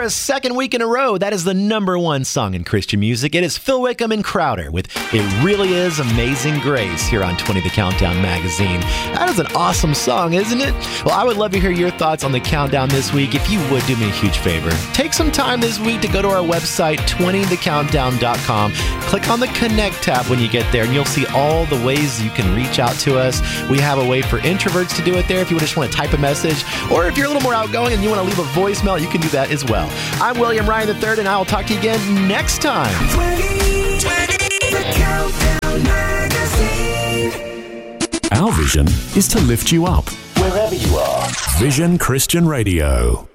a second week in a row, that is the number one song in Christian music. It is Phil Wickham and Crowder with It Really Is Amazing Grace here on 20 The Countdown magazine. That is an awesome song, isn't it? Well, I would love to hear your thoughts on the countdown this week. If you would do me a huge favor, take some time this week to go to our website, 20thecountdown.com. Click on the Connect tab when you get there, and you'll see all the ways you can reach out to us. We have a way for introverts to do it there if you just want to type a message, or if you're a little more outgoing and you want to leave a voicemail, you can do that as well. I'm William Ryan III, and I will talk to you again next time. 20, The Countdown Magazine. Our vision is to lift you up Wherever you are. Vision Christian Radio.